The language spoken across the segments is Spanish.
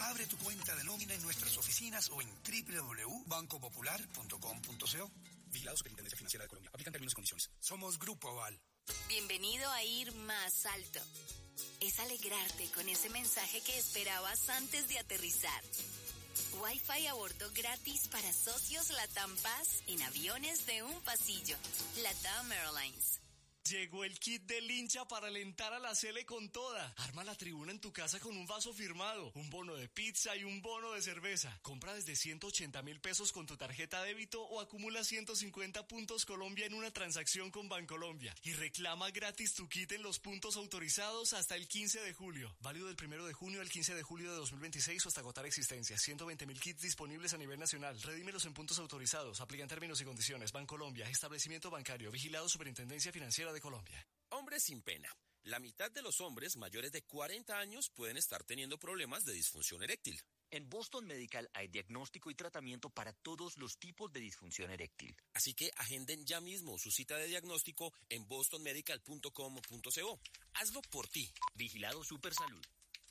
Abre tu cuenta de nómina en nuestras oficinas o en www.bancopopular.com.co. Vigilado Superintendencia Financiera de Colombia. Aplican términos y condiciones. Somos Grupo Aval. Bienvenido a Ir Más Alto. Es alegrarte con ese mensaje que esperabas antes de aterrizar. Wi-Fi a bordo gratis para socios Latam Paz en aviones de un pasillo. Latam Airlines. Llegó el kit del hincha para alentar a la Sele con toda. Arma la tribuna en tu casa con un vaso firmado, un bono de pizza y un bono de cerveza. Compra desde 180.000 pesos con tu tarjeta débito o acumula 150 puntos Colombia en una transacción con Bancolombia. Y reclama gratis tu kit en los puntos autorizados hasta el 15 de julio. Válido del 1 de junio al 15 de julio de 2026 o hasta agotar existencias. 120.000 kits disponibles a nivel nacional. Redímelos en puntos autorizados. Aplican términos y condiciones. Bancolombia, establecimiento bancario, vigilado Superintendencia Financiera de Colombia. Hombres sin pena. La mitad de los hombres mayores de 40 años pueden estar teniendo problemas de disfunción eréctil. En Boston Medical hay diagnóstico y tratamiento para todos los tipos de disfunción eréctil. Así que agenden ya mismo su cita de diagnóstico en bostonmedical.com.co. Hazlo por ti. Vigilado Supersalud.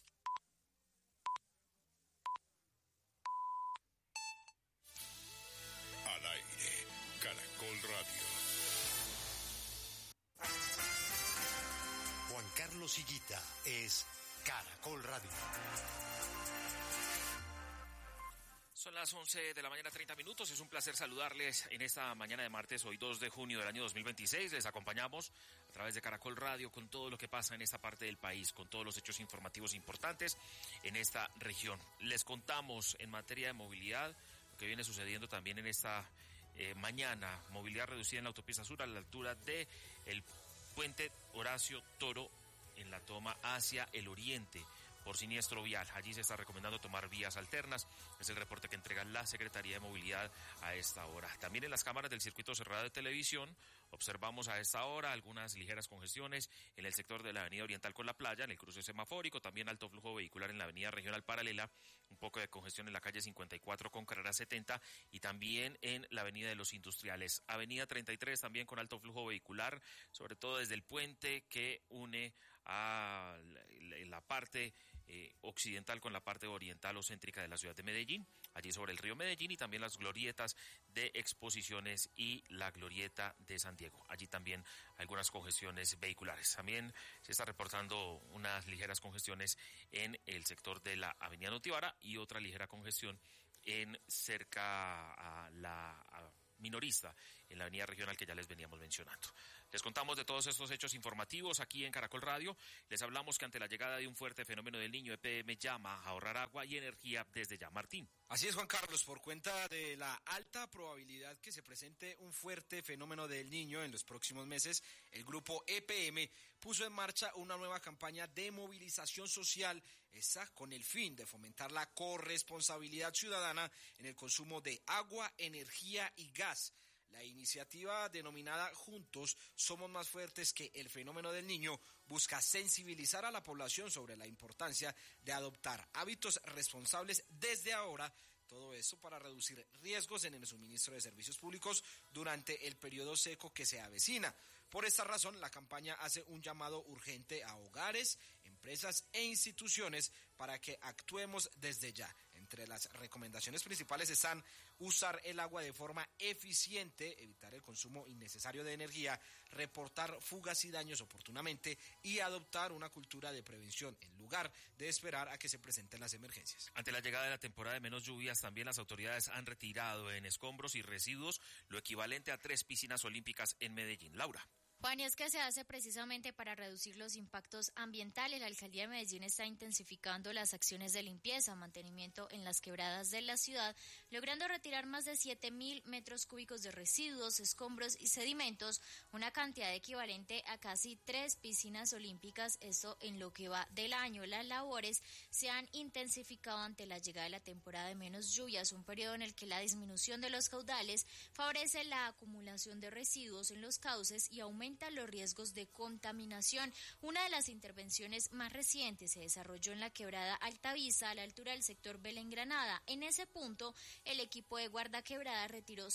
Al aire, Caracol Radio. Juan Carlos Higuita es Caracol Radio. Son las 11 de la mañana, 30 minutos. Es un placer saludarles en esta mañana de martes, hoy 2 de junio del año 2026. Les acompañamos a través de Caracol Radio con todo lo que pasa en esta parte del país, con todos los hechos informativos importantes en esta región. Les contamos en materia de movilidad lo que viene sucediendo también en esta mañana. Movilidad reducida en la autopista sur a la altura de el Puente Horacio Toro en la toma hacia el oriente por siniestro vial. Allí se está recomendando tomar vías alternas. Es el reporte que entrega la Secretaría de Movilidad a esta hora. También en las cámaras del circuito cerrado de televisión observamos a esta hora algunas ligeras congestiones en el sector de la avenida Oriental con la playa, en el cruce semafórico, también alto flujo vehicular en la avenida Regional Paralela, un poco de congestión en la calle 54 con carrera 70 y también en la avenida de los Industriales. Avenida 33 también con alto flujo vehicular, sobre todo desde el puente que une a la parte occidental con la parte oriental o céntrica de la ciudad de Medellín, allí sobre el río Medellín, y también las glorietas de Exposiciones y la glorieta de San Diego. Allí también algunas congestiones vehiculares. También se está reportando unas ligeras congestiones en el sector de la avenida Notivara y otra ligera congestión en cerca a la minorista en la avenida Regional que ya les veníamos mencionando. Les contamos de todos estos hechos informativos aquí en Caracol Radio. Les hablamos que ante la llegada de un fuerte fenómeno del Niño, EPM llama a ahorrar agua y energía desde ya. Martín. Así es, Juan Carlos, por cuenta de la alta probabilidad que se presente un fuerte fenómeno del Niño en los próximos meses, el grupo EPM puso en marcha una nueva campaña de movilización social, esa con el fin de fomentar la corresponsabilidad ciudadana en el consumo de agua, energía y gas. La iniciativa denominada Juntos Somos Más Fuertes que el Fenómeno del Niño busca sensibilizar a la población sobre la importancia de adoptar hábitos responsables desde ahora. Todo eso para reducir riesgos en el suministro de servicios públicos durante el periodo seco que se avecina. Por esta razón, la campaña hace un llamado urgente a hogares, empresas e instituciones para que actuemos desde ya. Entre las recomendaciones principales están usar el agua de forma eficiente, evitar el consumo innecesario de energía, reportar fugas y daños oportunamente y adoptar una cultura de prevención en lugar de esperar a que se presenten las emergencias. Ante la llegada de la temporada de menos lluvias, también las autoridades han retirado en escombros y residuos lo equivalente a 3 piscinas olímpicas en Medellín. Laura. Juan, y es que se hace precisamente para reducir los impactos ambientales. La Alcaldía de Medellín está intensificando las acciones de limpieza, mantenimiento en las quebradas de la ciudad, logrando retirar más de 7.000 metros cúbicos de residuos, escombros y sedimentos, una cantidad equivalente a casi 3 piscinas olímpicas, esto en lo que va del año. Las labores se han intensificado ante la llegada de la temporada de menos lluvias, un periodo en el que la disminución de los caudales favorece la acumulación de residuos en los cauces y aumenta aumenta los riesgos de contaminación. Una de las intervenciones más recientes se desarrolló en la quebrada Altavista, a la altura del sector Belén Granada. En ese punto, el equipo de guardaquebrada retiró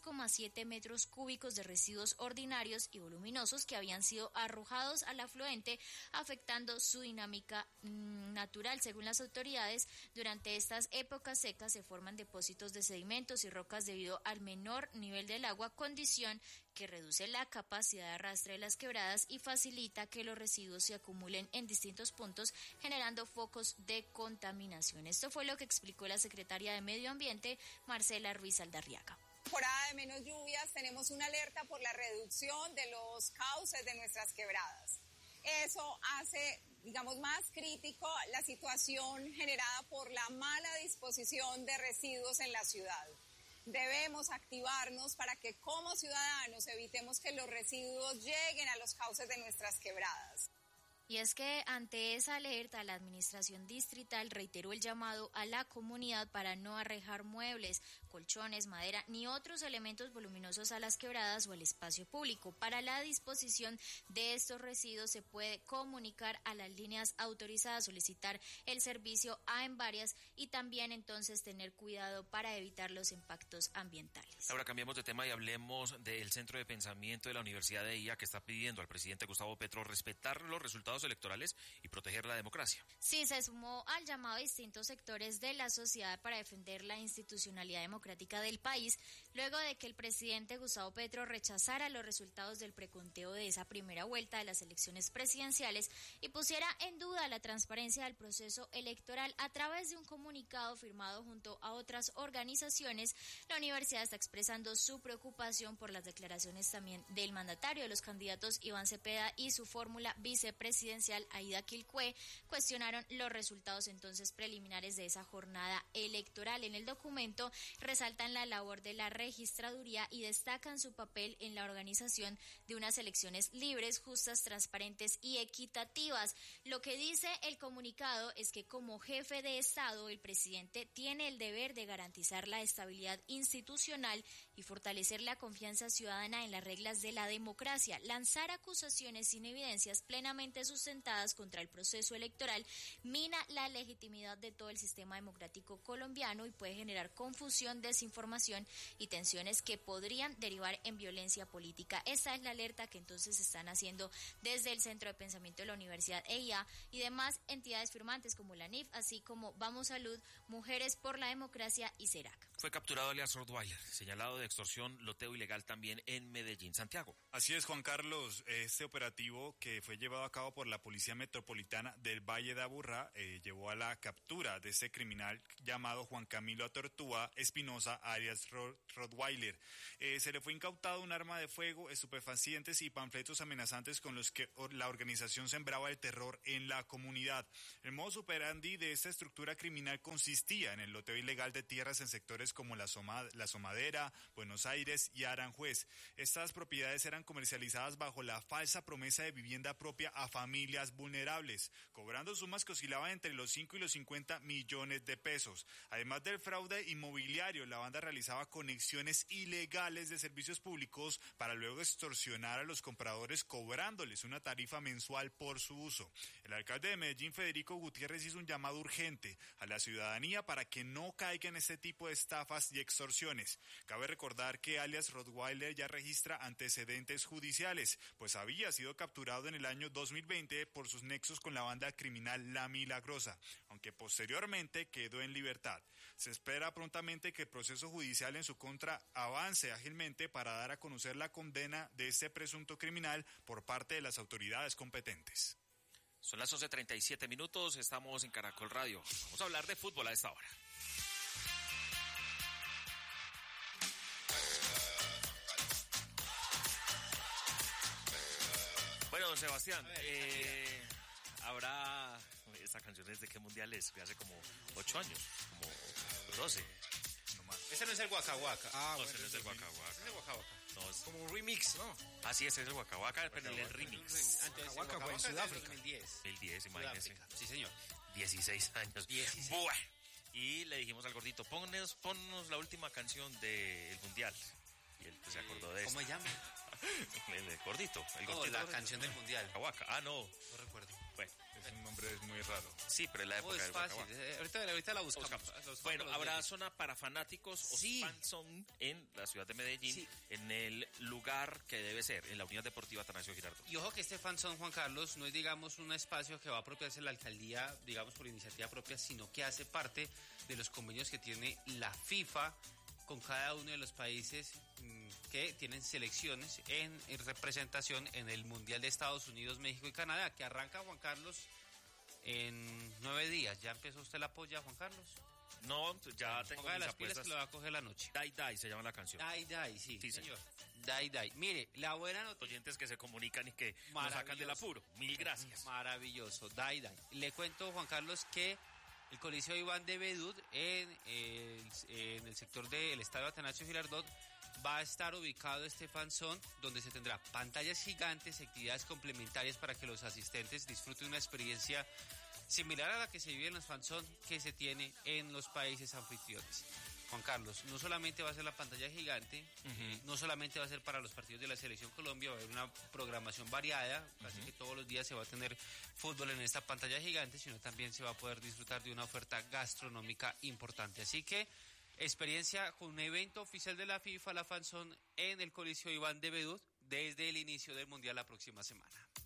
6,7 metros cúbicos de residuos ordinarios y voluminosos que habían sido arrojados al afluente, afectando su dinámica natural. Según las autoridades, durante estas épocas secas se forman depósitos de sedimentos y rocas debido al menor nivel del agua, condición que reduce la capacidad de arrastre de las quebradas y facilita que los residuos se acumulen en distintos puntos, generando focos de contaminación. Esto fue lo que explicó la secretaria de Medio Ambiente, Marcela Ruiz Aldarriaga. Temporada de menos lluvias, tenemos una alerta por la reducción de los cauces de nuestras quebradas. Eso hace, digamos, más crítico la situación generada por la mala disposición de residuos en la ciudad. Debemos activarnos para que como ciudadanos evitemos que los residuos lleguen a los cauces de nuestras quebradas. Y es que ante esa alerta, la administración distrital reiteró el llamado a la comunidad para no arrojar muebles, colchones, madera ni otros elementos voluminosos a las quebradas o al espacio público. Para la disposición de estos residuos se puede comunicar a las líneas autorizadas, solicitar el servicio a Envarias y también entonces tener cuidado para evitar los impactos ambientales. Ahora cambiemos de tema y hablemos del Centro de Pensamiento de la Universidad de IA, que está pidiendo al presidente Gustavo Petro respetar los resultados electorales y proteger la democracia. Sí, se sumó al llamado a distintos sectores de la sociedad para defender la institucionalidad democrática del país, luego de que el presidente Gustavo Petro rechazara los resultados del preconteo de esa primera vuelta de las elecciones presidenciales y pusiera en duda la transparencia del proceso electoral. A través de un comunicado firmado junto a otras organizaciones, la universidad está expresando su preocupación por las declaraciones también del mandatario de los candidatos Iván Cepeda y su fórmula vicepresidencial Aida Quilcue. Cuestionaron los resultados entonces preliminares de esa jornada electoral. En el documento resaltan la labor de la registraduría y destacan su papel en la organización de unas elecciones libres, justas, transparentes y equitativas. Lo que dice el comunicado es que como jefe de Estado, el presidente tiene el deber de garantizar la estabilidad institucional y fortalecer la confianza ciudadana en las reglas de la democracia. Lanzar acusaciones sin evidencias plenamente sustentadas contra el proceso electoral mina la legitimidad de todo el sistema democrático colombiano y puede generar confusión, desinformación y tensiones que podrían derivar en violencia política. Esta es la alerta que entonces están haciendo desde el Centro de Pensamiento de la Universidad EIA y demás entidades firmantes como la NIF, así como Vamos Salud, Mujeres por la Democracia y CERAC. Fue capturado alias Rottweiler, señalado de extorsión, loteo ilegal también en Medellín. Santiago. Así es, Juan Carlos. Este operativo que fue llevado a cabo por la Policía Metropolitana del Valle de Aburrá llevó a la captura de este criminal llamado Juan Camilo Tortúa Espinosa, alias Rottweiler. Se le fue incautado un arma de fuego, estupefacientes y panfletos amenazantes con los que la organización sembraba el terror en la comunidad. El modus operandi de esta estructura criminal consistía en el loteo ilegal de tierras en sectores como la Somadera, Buenos Aires y Aranjuez. Estas propiedades eran comercializadas bajo la falsa promesa de vivienda propia a familias vulnerables, cobrando sumas que oscilaban entre los 5 y los 50 millones de pesos. Además del fraude inmobiliario, la banda realizaba conexiones ilegales de servicios públicos para luego extorsionar a los compradores cobrándoles una tarifa mensual por su uso. El alcalde de Medellín, Federico Gutiérrez, hizo un llamado urgente a la ciudadanía para que no caiga en este tipo de estafas y extorsiones. Cabe recordar que alias Rottweiler ya registra antecedentes judiciales, pues había sido capturado en el año 2020 por sus nexos con la banda criminal La Milagrosa, aunque posteriormente quedó en libertad. Se espera prontamente que el proceso judicial en su contra avance ágilmente para dar a conocer la condena de este presunto criminal por parte de las autoridades competentes. Son las 11:37, estamos en Caracol Radio. Vamos a hablar de fútbol a esta hora. Bueno, don Sebastián, habrá... Esta canción es de qué mundial es, de hace como 8 años, como 12. Ese no es el Waka Waka. No, bueno, ese no es el Waka Waka. Ese es el Waka Waka. No, es como un remix, ¿no? Así es el Waka Waka, pero el remix. Antes el Waka fue en Sudáfrica. 2010, imagínese. Sí, señor. 16 años. 16. Bueno, y le dijimos al gordito, ponnos la última canción del mundial. Y él pues, se acordó de ¿Cómo se llama? El gordito. La canción del mundial. Waka Waka. No recuerdo. Bueno, es un nombre muy raro. Sí, pero en la época es fácil. Ahorita la buscamos. Bueno, habrá zona para fanáticos o fanzone en la ciudad de Medellín, en el lugar que debe ser, en la Unidad Deportiva Atanasio Girardot. Y ojo que este fanzone, Juan Carlos, no es, digamos, un espacio que va a apropiarse la alcaldía, digamos, por iniciativa propia, sino que hace parte de los convenios que tiene la FIFA con cada uno de los países que tienen selecciones en representación en el Mundial de Estados Unidos, México y Canadá, que arranca, Juan Carlos, en 9 días. ¿Ya empezó usted la polla, Juan Carlos? No, ya tengo mis las pilas apuestas. que lo va a coger la noche. Die Die se llama la canción. Die, sí señor. Die. Mire, la buena noticia. Oyentes que se comunican y que nos sacan del apuro. Mil gracias. Maravilloso. Die. Le cuento, Juan Carlos, que el Coliseo Iván de Bedut en el sector del Estadio Atanasio Girardot va a estar ubicado este fanzone donde se tendrá pantallas gigantes, actividades complementarias para que los asistentes disfruten una experiencia similar a la que se vive en los fanzone que se tiene en los países anfitriones. Juan Carlos, no solamente va a ser la pantalla gigante, no solamente va a ser para los partidos de la Selección Colombia, va a haber una programación variada, casi que todos los días se va a tener fútbol en esta pantalla gigante, sino también se va a poder disfrutar de una oferta gastronómica importante. Así que, experiencia con un evento oficial de la FIFA, la fanzone, en el Coliseo Iván de Bedut, desde el inicio del Mundial la próxima semana.